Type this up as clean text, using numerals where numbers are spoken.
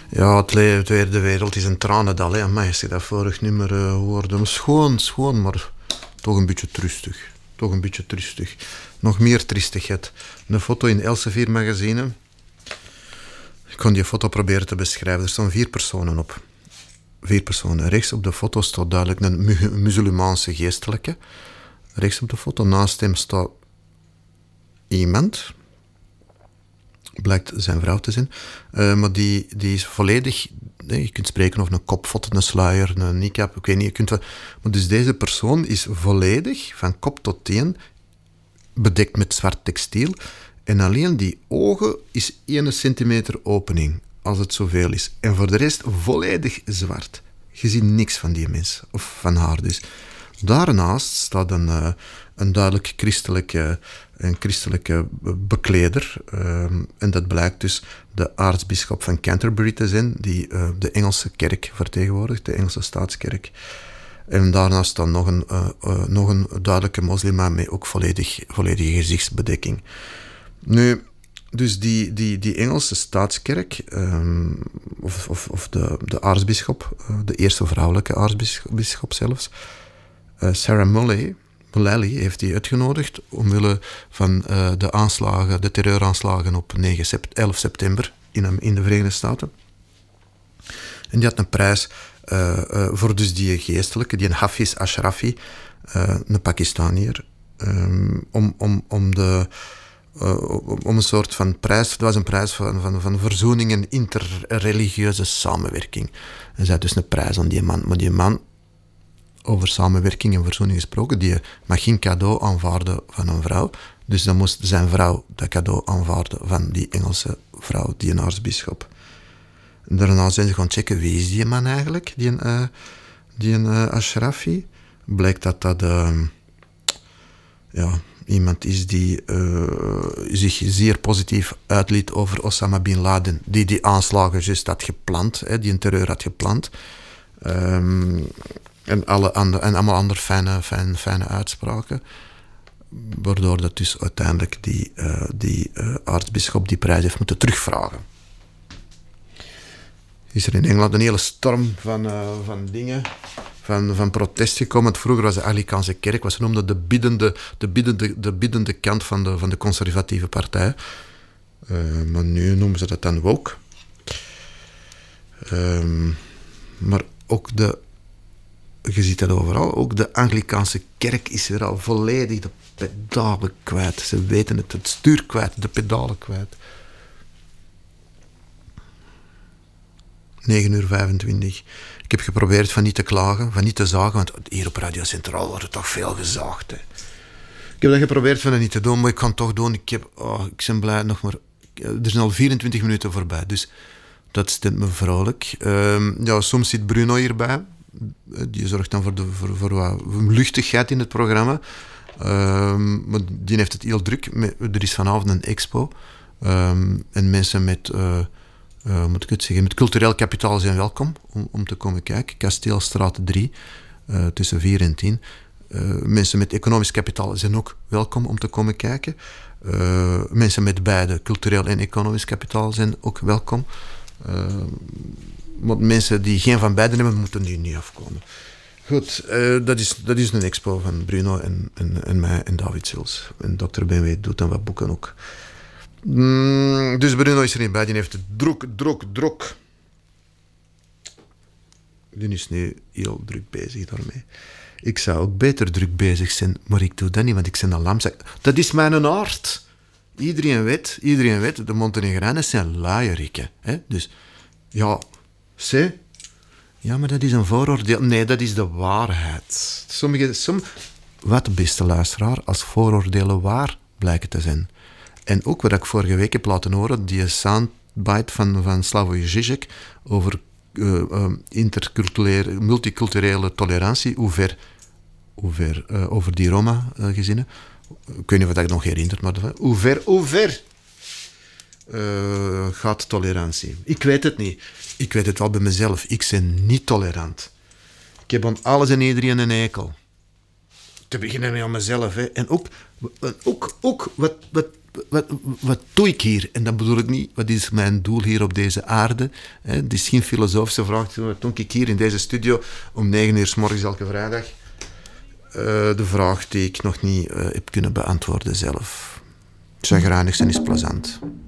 Ja, de wereld is een tranendal. Hè. Amai, als je dat vorig nummer hoorde. Schoon, maar toch een beetje trustig. Nog meer tristigheid. Een foto in Elsevier magazine. Ik kon die foto proberen te beschrijven. Er staan 4 personen op. 4 personen. Rechts op de foto staat duidelijk een musulmaanse geestelijke. Rechts op de foto, naast hem staat iemand. Blijkt zijn vrouw te zijn. Maar die is volledig... je kunt spreken over een kopfoto, een sluier, een niqab, ik weet niet. Maar dus deze persoon is volledig, van kop tot teen, bedekt met zwart textiel. En alleen die ogen is 1 centimeter opening, als het zoveel is. En voor de rest volledig zwart. Je ziet niks van die mens, of van haar dus. Daarnaast staat een duidelijk christelijke bekleder. En dat blijkt dus de aartsbisschop van Canterbury te zijn, die de Engelse kerk vertegenwoordigt, de Engelse staatskerk. En daarnaast staat nog een duidelijke moslima met ook volledige gezichtsbedekking. Nu, dus die Engelse staatskerk, of de aartsbisschop, de eerste vrouwelijke aartsbisschop zelfs, Sarah Mullally heeft hij uitgenodigd omwille van de terreuraanslagen op 11 september in de Verenigde Staten. En die had een prijs voor dus die geestelijke, die Hafiz Ashrafi, een Pakistaniër, om een soort van prijs. Het was een prijs van verzoening en interreligieuze samenwerking. En zij had dus een prijs aan die man. Maar die man, over samenwerking en verzoening gesproken, die mag geen cadeau aanvaarden van een vrouw. Dus dan moest zijn vrouw dat cadeau aanvaarden van die Engelse vrouw, die een aartsbisschop. Daarna zijn ze gaan checken, wie is die man eigenlijk, die Ashrafi. Blijkt dat iemand is die zich zeer positief uitliet over Osama Bin Laden, die aanslagen juist had gepland, die een terreur had gepland. En allemaal andere fijne uitspraken. Waardoor dat dus uiteindelijk die aartsbisschop die prijs heeft moeten terugvragen. Is er in Engeland een hele storm van dingen, van protest gekomen. Want vroeger was de Anglicaanse kerk, wat ze noemden de biddende kant van de conservatieve partij. Maar nu noemen ze dat dan woke. Maar ook je ziet dat overal, ook de Anglicaanse kerk is weer al volledig de pedalen kwijt. Ze weten het stuur kwijt, de pedalen kwijt. 9:25. Ik heb geprobeerd van niet te klagen, van niet te zagen, want hier op Radio Centraal wordt er toch veel gezaagd. Hè. Ik heb dat geprobeerd van dat niet te doen, maar ik kan het toch doen. Ik ben blij nog maar... Er zijn al 24 minuten voorbij, dus dat stemt me vrolijk. Soms zit Bruno hierbij. Die zorgt dan voor wat luchtigheid in het programma. Maar die heeft het heel druk. Er is vanavond een expo. En mensen met cultureel kapitaal zijn welkom om te komen kijken. Kasteelstraat 3, tussen 4 en 10. Mensen met economisch kapitaal zijn ook welkom om te komen kijken. Mensen met beide, cultureel en economisch kapitaal, zijn ook welkom. Want mensen die geen van beiden hebben, moeten nu niet afkomen. Goed, dat is een expo van Bruno en mij en David Sils. En Dr. BMW doet dan wat boeken ook. Dus Bruno is er niet bij, die heeft het druk. Die is nu heel druk bezig daarmee. Ik zou ook beter druk bezig zijn, maar ik doe dat niet, want ik ben een lamzak. Dat is mijn aard. Iedereen weet, de Montenegrijnen zijn luierikken. Dus, ja, ja, maar dat is een vooroordeel. Nee, dat is de waarheid. Wat, beste luisteraar, als vooroordelen waar blijken te zijn. En ook wat ik vorige week heb laten horen, die soundbite van Slavoj Žižek over multiculturele tolerantie, hoe ver over die Roma-gezinnen. Ik weet niet of dat ik nog herinnert, maar hoe ver gaat tolerantie? Ik weet het niet. Ik weet het wel bij mezelf. Ik ben niet tolerant. Ik heb aan alles en iedereen een hekel. Te beginnen met aan mezelf. Hè. En ook wat wat doe ik hier? En dan bedoel ik niet, wat is mijn doel hier op deze aarde? Het is geen filosofische vraag. Wat doe ik hier in deze studio om 9 uur 's morgens elke vrijdag? De vraag die ik nog niet heb kunnen beantwoorden zelf. Chagrijnig zijn is plezant.